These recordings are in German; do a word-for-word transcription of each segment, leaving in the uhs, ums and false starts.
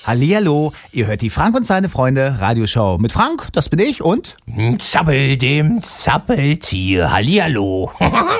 Hallihallo, ihr hört die Frank und seine Freunde Radioshow. Mit Frank, das bin ich, und Zappel, dem Zappeltier. Hallihallo.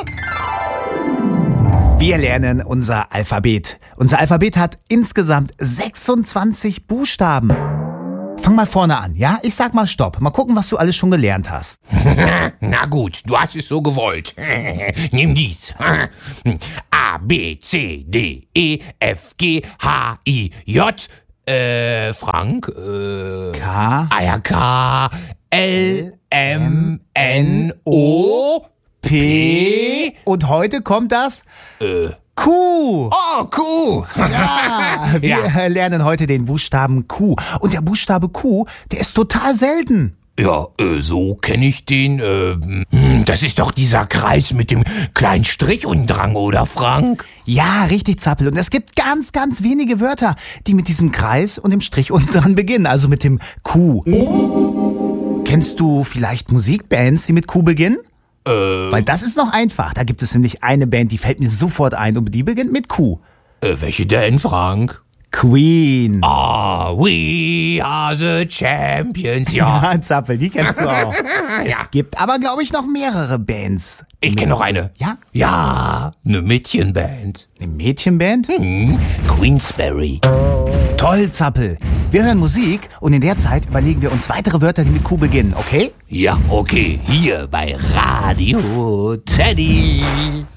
wir lernen unser Alphabet. Unser Alphabet hat insgesamt sechsundzwanzig Buchstaben. Fang mal vorne an, ja? Ich sag mal Stopp. Mal gucken, was du alles schon gelernt hast. Na gut, du hast es so gewollt. Nimm dies. A, B, C, D, E, F, G, H, I, J. Äh, Frank? Äh, K. Ah ja, K, L, M, N, O, P. Und heute kommt das Äh. Q. Oh, Q. Ja, wir Ja. lernen heute den Buchstaben Q. Und der Buchstabe Q, der ist total selten. Ja, äh, so kenne ich den. Äh, hm, das ist doch dieser Kreis mit dem kleinen Strich unten dran, oder Frank? Ja, richtig, Zappel. Und es gibt ganz, ganz wenige Wörter, die mit diesem Kreis und dem Strich unten dran beginnen, also mit dem Q. Kennst du vielleicht Musikbands, die mit Q beginnen? Äh, Weil das ist noch einfach. Da gibt es nämlich eine Band, die fällt mir sofort ein und die beginnt mit Q. äh, welche denn, Frank? Queen. Ah, we are the champions, ja. Ja, Zappel, die kennst du auch. Es Ja. gibt aber, glaube ich, noch mehrere Bands. Ich kenne noch eine. Ja? Ja, eine Mädchenband. Eine Mädchenband? Hm, Queensberry. Toll, Zappel. Wir hören Musik und in der Zeit überlegen wir uns weitere Wörter, die mit Q beginnen, okay? Ja, okay, hier bei Radio Teddy.